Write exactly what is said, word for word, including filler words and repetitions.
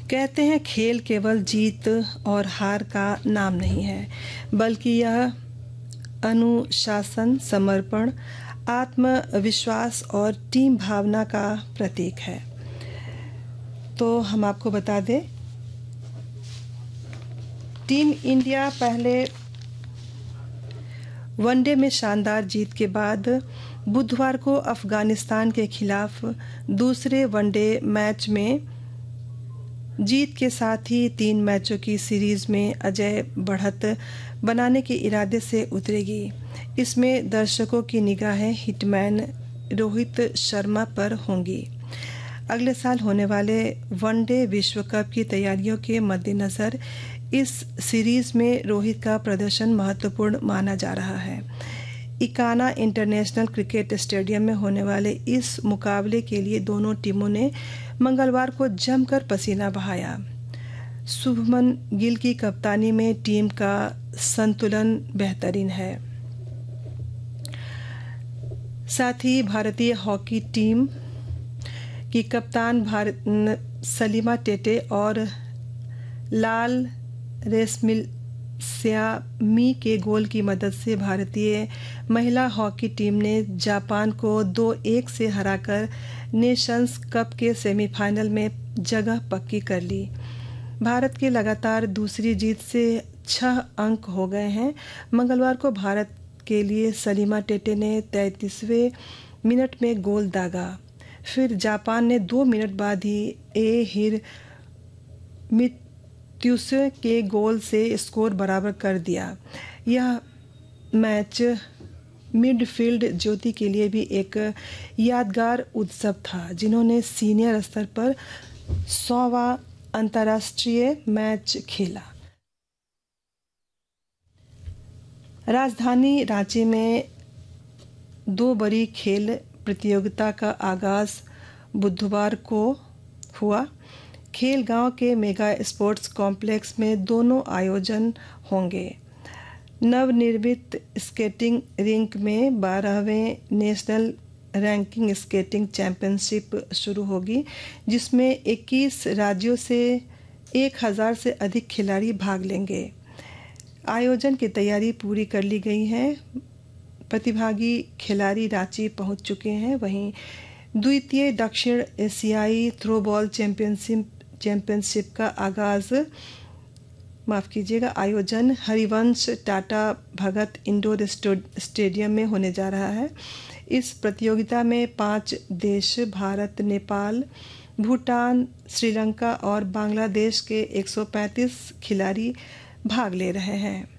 कहते हैं खेल केवल जीत और हार का नाम नहीं है, बल्कि यह अनुशासन, समर्पण, आत्मविश्वास और टीम भावना का प्रतीक है। तो हम आपको बता दें, टीम इंडिया पहले वनडे में शानदार जीत के बाद बुधवार को अफगानिस्तान के खिलाफ दूसरे वनडे मैच में जीत के साथ ही तीन मैचों की सीरीज में अजय बढ़त बनाने के इरादे से उतरेगी। इसमें दर्शकों की निगाहें हिटमैन रोहित शर्मा पर होंगी। अगले साल होने वाले वनडे विश्व कप की तैयारियों के मद्देनज़र इस सीरीज में रोहित का प्रदर्शन महत्वपूर्ण माना जा रहा है। इकाना इंटरनेशनल क्रिकेट स्टेडियम में होने वाले इस मुकाबले के लिए दोनों टीमों ने मंगलवार को जमकर पसीना बहाया। शुभमन गिल की कप्तानी में टीम का संतुलन बेहतरीन है। साथ ही भारतीय हॉकी टीम की कप्तान भारत सलीमा टेटे और लाल रेसमिलस्यामी के गोल की मदद से भारतीय महिला हॉकी टीम ने जापान को दो एक से हराकर नेशंस कप के सेमीफाइनल में जगह पक्की कर ली। भारत के लगातार दूसरी जीत से छह अंक हो गए हैं। मंगलवार को भारत के लिए सलीमा टेटे ने तैंतीसवें मिनट में गोल दागा। फिर जापान ने दो मिनट बाद ही ए हिर मित्युस के गोल से स्कोर बराबर कर दिया। यह मैच मिडफील्ड ज्योति के लिए भी एक यादगार उत्सव था, जिन्होंने सीनियर स्तर पर सौवां अंतर्राष्ट्रीय मैच खेला। राजधानी रांची में दो बड़ी खेल प्रतियोगिता का आगाज बुधवार को हुआ। खेल गांव के मेगा स्पोर्ट्स कॉम्प्लेक्स में दोनों आयोजन होंगे। नवनिर्मित स्केटिंग रिंक में बारहवें नेशनल रैंकिंग स्केटिंग चैंपियनशिप शुरू होगी, जिसमें इक्कीस राज्यों से एक हज़ार से अधिक खिलाड़ी भाग लेंगे। आयोजन की तैयारी पूरी कर ली गई है। प्रतिभागी खिलाड़ी रांची पहुंच चुके हैं। वहीं द्वितीय दक्षिण एशियाई थ्रोबॉल चैंपियनशिप चैंपियनशिप का आगाज माफ़ कीजिएगा आयोजन हरिवंश टाटा भगत इंडोर स्टेडियम में होने जा रहा है। इस प्रतियोगिता में पांच देश भारत, नेपाल, भूटान, श्रीलंका और बांग्लादेश के एक सौ पैंतीस खिलाड़ी भाग ले रहे हैं।